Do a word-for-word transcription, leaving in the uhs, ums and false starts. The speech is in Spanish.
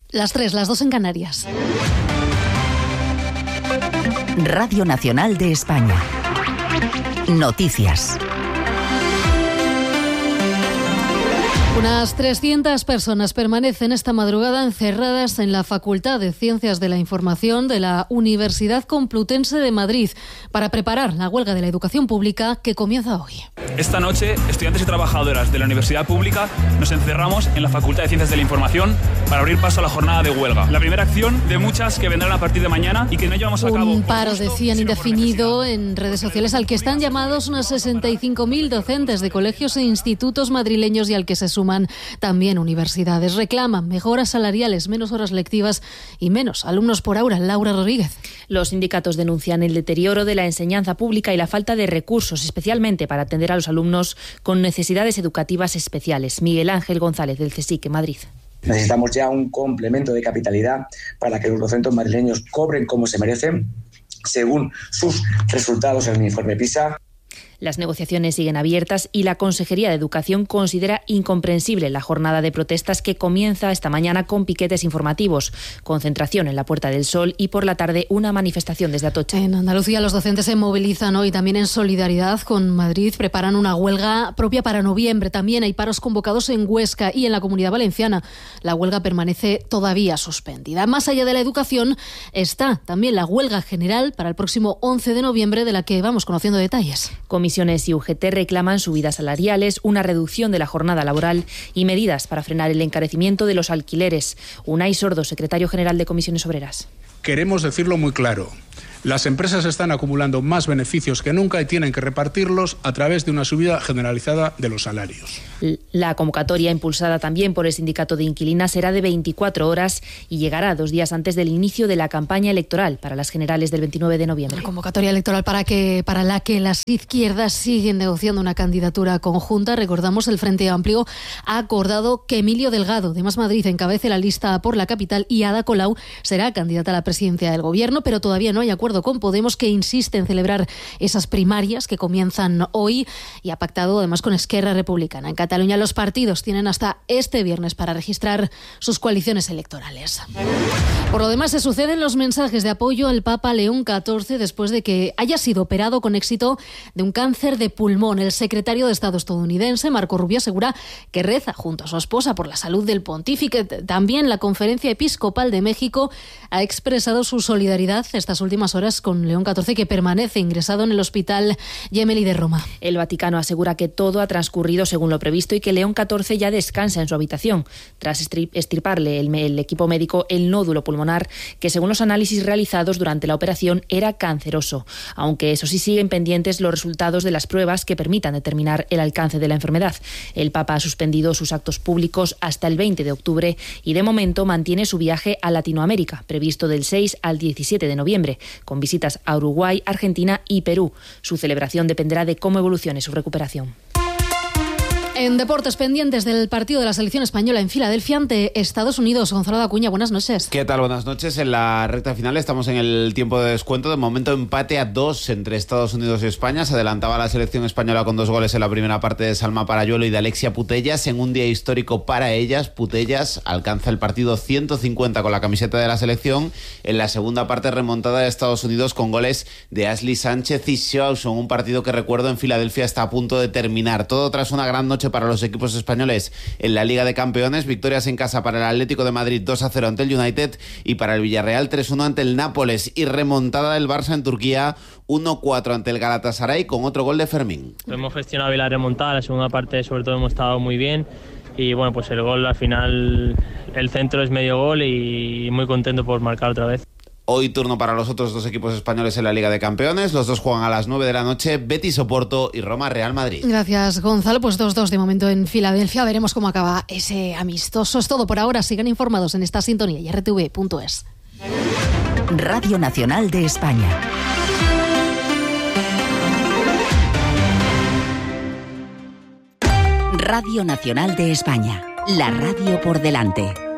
Las tres, las dos en Canarias. Radio Nacional de España. Noticias. Unas trescientas personas permanecen esta madrugada encerradas en la Facultad de Ciencias de la Información de la Universidad Complutense de Madrid para preparar la huelga de la educación pública que comienza hoy. Esta noche, estudiantes y trabajadoras de la Universidad Pública nos encerramos en la Facultad de Ciencias de la Información para abrir paso a la jornada de huelga. La primera acción de muchas que vendrán a partir de mañana y que no llevamos a cabo. Un paro, decían, indefinido en redes sociales al que están llamados unas sesenta y cinco mil docentes de colegios e institutos madrileños y al que se suman también universidades. Reclaman mejoras salariales, menos horas lectivas y menos alumnos por aula. Laura Rodríguez. Los sindicatos denuncian el deterioro de la enseñanza pública y la falta de recursos, especialmente para atender a los alumnos con necesidades educativas especiales. Miguel Ángel González, del CSIC, Madrid. Necesitamos ya un complemento de capitalidad para que los docentes madrileños cobren como se merecen, según sus resultados en el informe PISA. Las negociaciones siguen abiertas y la Consejería de Educación considera incomprensible la jornada de protestas que comienza esta mañana con piquetes informativos, concentración en la Puerta del Sol y por la tarde una manifestación desde Atocha. En Andalucía los docentes se movilizan hoy también en solidaridad con Madrid, preparan una huelga propia para noviembre. También hay paros convocados en Huesca y en la Comunidad Valenciana. La huelga permanece todavía suspendida. Más allá de la educación está también la huelga general para el próximo once de noviembre, de la que vamos conociendo detalles. Comisiones y U G T reclaman subidas salariales, una reducción de la jornada laboral y medidas para frenar el encarecimiento de los alquileres. Unai Sordo, secretario general de Comisiones Obreras. Queremos decirlo muy claro. Las empresas están acumulando más beneficios que nunca y tienen que repartirlos a través de una subida generalizada de los salarios. La convocatoria, impulsada también por el Sindicato de Inquilinas, será de veinticuatro horas y llegará dos días antes del inicio de la campaña electoral para las generales del veintinueve de noviembre. La convocatoria electoral para, que, para la que las izquierdas siguen negociando una candidatura conjunta. Recordamos, el Frente Amplio ha acordado que Emilio Delgado, de Más Madrid, encabece la lista por la capital y Ada Colau será candidata a la presidencia del Gobierno, pero todavía no hay acuerdo con Podemos, que insiste en celebrar esas primarias que comienzan hoy y ha pactado además con Esquerra Republicana. En Cataluña los partidos tienen hasta este viernes para registrar sus coaliciones electorales. Por lo demás, se suceden los mensajes de apoyo al Papa León catorce después de que haya sido operado con éxito de un cáncer de pulmón. El secretario de Estado estadounidense, Marco Rubio, asegura que reza junto a su esposa por la salud del pontífice. También la Conferencia Episcopal de México ha expresado su solidaridad estas últimas horas con León catorce, que permanece ingresado en el Hospital Gemelli de Roma. El Vaticano asegura que todo ha transcurrido según lo previsto y que León catorce ya descansa en su habitación, tras extirparle el, el equipo médico el nódulo pulmonar, que según los análisis realizados durante la operación era canceroso, aunque eso sí siguen pendientes los resultados de las pruebas que permitan determinar el alcance de la enfermedad. El Papa ha suspendido sus actos públicos hasta el veinte de octubre y de momento mantiene su viaje a Latinoamérica, previsto del seis al diecisiete de noviembre, con visitas a Uruguay, Argentina y Perú. Su celebración dependerá de cómo evolucione su recuperación. En deportes, pendientes del partido de la selección española en Filadelfia ante Estados Unidos. Gonzalo Acuña, buenas noches. ¿Qué tal? Buenas noches. En la recta final estamos en el tiempo de descuento. De momento empate a dos entre Estados Unidos y España. Se adelantaba la selección española con dos goles en la primera parte de Salma Parayuelo y de Alexia Putellas. En un día histórico para ellas, Putellas alcanza el partido ciento cincuenta con la camiseta de la selección. En la segunda parte, remontada de Estados Unidos con goles de Ashley Sánchez y Shawson. Un partido que, recuerdo, en Filadelfia está a punto de terminar. Todo tras una gran noche para los equipos españoles en la Liga de Campeones. Victorias en casa para el Atlético de Madrid dos a cero ante el United y para el Villarreal tres uno ante el Nápoles, y remontada del Barça en Turquía uno cuatro ante el Galatasaray con otro gol de Fermín. Hemos gestionado bien la remontada, la segunda parte sobre todo hemos estado muy bien y bueno, pues el gol al final, el centro es medio gol y muy contento por marcar otra vez. Hoy turno para los otros dos equipos españoles en la Liga de Campeones. Los dos juegan a las nueve de la noche, Betis Oporto y Roma Real Madrid. Gracias, Gonzalo. Pues dos dos de momento en Filadelfia. Veremos cómo acaba ese amistoso. Es todo por ahora. Sigan informados en esta sintonía y r t v punto es. Radio Nacional de España. Radio Nacional de España. La radio por delante.